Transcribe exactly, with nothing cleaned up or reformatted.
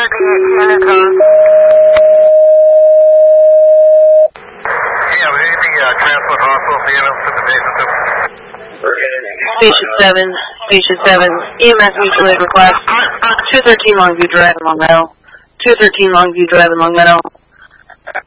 Yeah, would anything uh, transport hospital C M S to the patient? Patient seven, patient seven, E M S mutual aid request, two thirteen Longview Drive in Long Meadow, two thirteen Longview Drive in Long Meadow.